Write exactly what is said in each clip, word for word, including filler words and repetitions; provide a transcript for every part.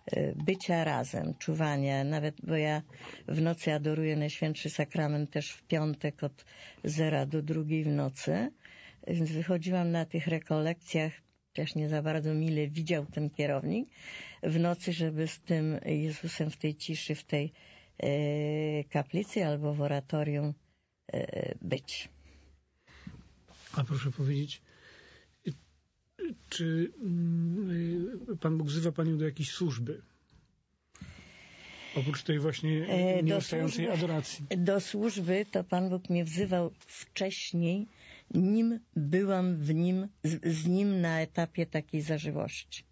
bycia razem, czuwania, nawet, bo ja w nocy adoruję Najświętszy Sakrament też w piątek od zera do drugiej w nocy, więc wychodziłam na tych rekolekcjach, też nie za bardzo mile widział ten kierownik, w nocy, żeby z tym Jezusem w tej ciszy, w tej e, kaplicy albo w oratorium e, być. A proszę powiedzieć, czy Pan Bóg wzywa Panią do jakiejś służby? Oprócz tej właśnie nieustającej adoracji. Do służby to Pan Bóg mnie wzywał wcześniej, nim byłam w nim, z, z Nim na etapie takiej zażyłości.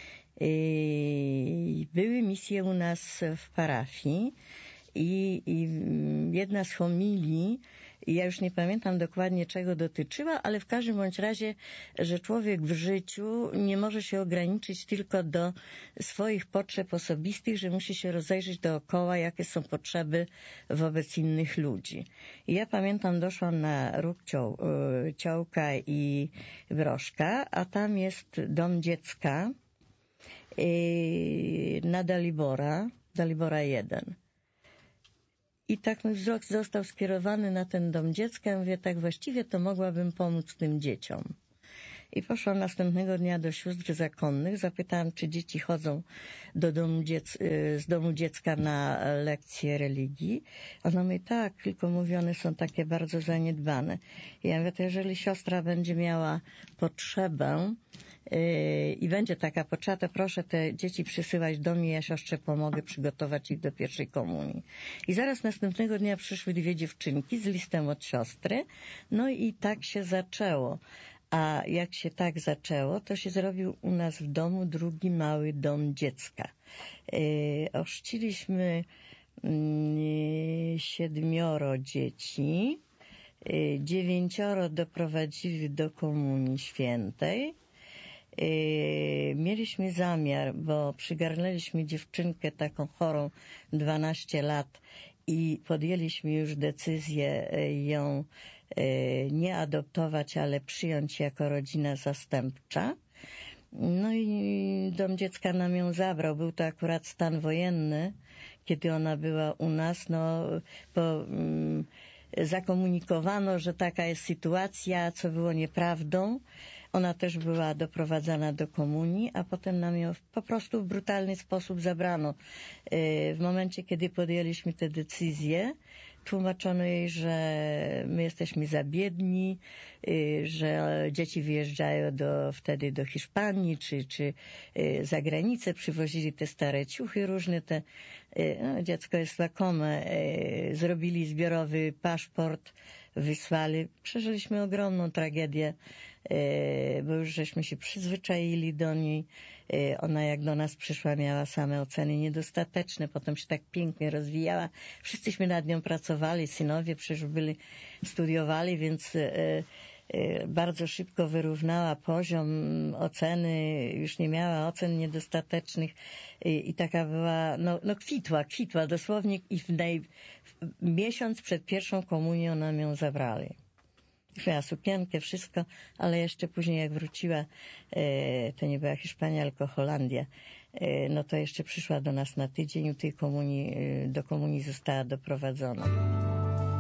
Były misje u nas w parafii i, i jedna z homilii, ja już nie pamiętam dokładnie czego dotyczyła, ale w każdym bądź razie, że człowiek w życiu nie może się ograniczyć tylko do swoich potrzeb osobistych, że musi się rozejrzeć dookoła, jakie są potrzeby wobec innych ludzi. I ja pamiętam, doszłam na róg Cio, Ciołka i Broszka, a tam jest dom dziecka na Dalibora, Dalibora jeden. I tak mój wzrok został skierowany na ten dom dziecka. Ja mówię, tak właściwie to mogłabym pomóc tym dzieciom. I poszłam następnego dnia do sióstr zakonnych, zapytałam, czy dzieci chodzą do domu dziec- z domu dziecka na lekcje religii. Ona mówi, tak, tylko mówi, one są takie bardzo zaniedbane. I ja mówię, to jeżeli siostra będzie miała potrzebę yy, i będzie taka potrzeba, to proszę te dzieci przysyłać do mnie, ja siostrze pomogę przygotować ich do pierwszej komunii. I zaraz następnego dnia przyszły dwie dziewczynki z listem od siostry, no i tak się zaczęło. A jak się tak zaczęło, to się zrobił u nas w domu drugi mały dom dziecka. Yy, ochrzciliśmy yy, siedmioro dzieci, yy, dziewięcioro doprowadzili do Komunii Świętej. Yy, mieliśmy zamiar, bo przygarnęliśmy dziewczynkę taką chorą, dwanaście lat, i podjęliśmy już decyzję ją nie adoptować, ale przyjąć jako rodzina zastępcza. No i dom dziecka nam ją zabrał. Był to akurat stan wojenny, kiedy ona była u nas. No, bo mm, zakomunikowano, że taka jest sytuacja, co było nieprawdą. Ona też była doprowadzana do komunii, a potem nam ją po prostu w brutalny sposób zabrano. W momencie, kiedy podjęliśmy tę decyzję, tłumaczono jej, że my jesteśmy za biedni, że dzieci wyjeżdżają do, wtedy do Hiszpanii, czy, czy za granicę, przywozili te stare ciuchy różne, te, no, dziecko jest łakome, zrobili zbiorowy paszport, wysłali. Przeżyliśmy ogromną tragedię, bo już żeśmy się przyzwyczaili do niej. Ona jak do nas przyszła, miała same oceny niedostateczne, potem się tak pięknie rozwijała. Wszyscyśmy nad nią pracowali, synowie przecież byli, studiowali, więc bardzo szybko wyrównała poziom oceny, już nie miała ocen niedostatecznych i, i taka była, no, no kwitła, kwitła dosłownie i w, naj, w miesiąc przed pierwszą komunią nam ją zabrali. Miała sukienkę, wszystko, ale jeszcze później jak wróciła, to nie była Hiszpania, tylko Holandia, no to jeszcze przyszła do nas na tydzień, u tej komunii, do komunii została doprowadzona.